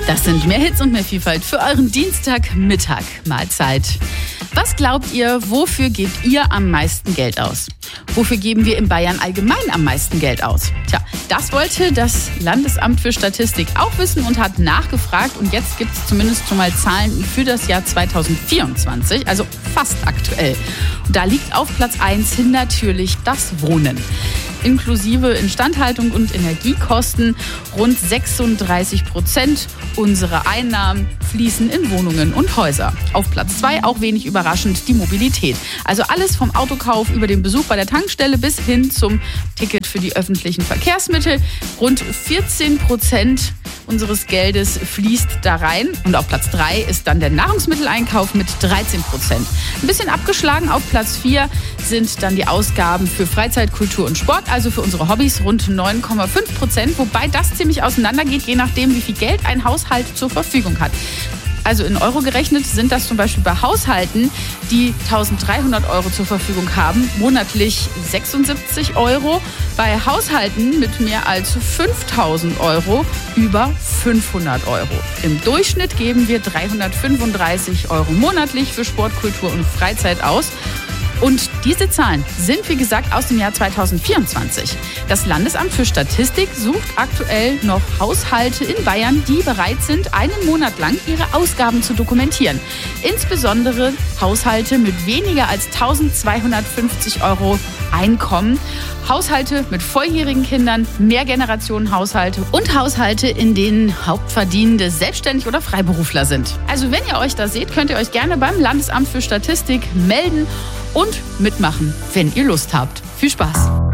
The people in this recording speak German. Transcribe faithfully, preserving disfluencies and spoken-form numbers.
Das sind mehr Hits und mehr Vielfalt für euren Dienstagmittag. Mahlzeit. Was glaubt ihr, wofür gebt ihr am meisten Geld aus? Wofür geben wir in Bayern allgemein am meisten Geld aus? Tja, das wollte das Landesamt für Statistik auch wissen und hat nachgefragt. Und jetzt gibt es zumindest schon mal Zahlen für das Jahr zweitausendvierundzwanzig, also fast aktuell. Und da liegt auf Platz eins natürlich das Wohnen. Inklusive Instandhaltung und Energiekosten. Rund sechsunddreißig Prozent unserer Einnahmen fließen in Wohnungen und Häuser. Auf Platz zwei, auch wenig überraschend, die Mobilität. Also alles vom Autokauf über den Besuch bei der Tankstelle bis hin zum Ticket für die öffentlichen Verkehrsmittel. Rund vierzehn Prozent unseres Geldes fließt da rein. Und auf Platz drei ist dann der Nahrungsmitteleinkauf mit dreizehn Prozent. Ein bisschen abgeschlagen auf Platz vier sind dann die Ausgaben für Freizeit, Kultur und Sport, also für unsere Hobbys, rund neun Komma fünf Prozent, wobei das ziemlich auseinandergeht, je nachdem, wie viel Geld ein Haushalt zur Verfügung hat. Also in Euro gerechnet sind das zum Beispiel bei Haushalten, die eintausenddreihundert Euro zur Verfügung haben, monatlich sechsundsiebzig Euro. Bei Haushalten mit mehr als fünftausend Euro über fünfhundert Euro. Im Durchschnitt geben wir dreihundertfünfunddreißig Euro monatlich für Sport, Kultur und Freizeit aus. Und diese Zahlen sind, wie gesagt, aus dem Jahr zweitausendvierundzwanzig. Das Landesamt für Statistik sucht aktuell noch Haushalte in Bayern, die bereit sind, einen Monat lang ihre Ausgaben zu dokumentieren. Insbesondere Haushalte mit weniger als eintausendzweihundertfünfzig Euro Einkommen, Haushalte mit volljährigen Kindern, Mehrgenerationenhaushalte und Haushalte, in denen Hauptverdienende selbstständig oder Freiberufler sind. Also wenn ihr euch da seht, könnt ihr euch gerne beim Landesamt für Statistik melden und mitmachen, wenn ihr Lust habt. Viel Spaß!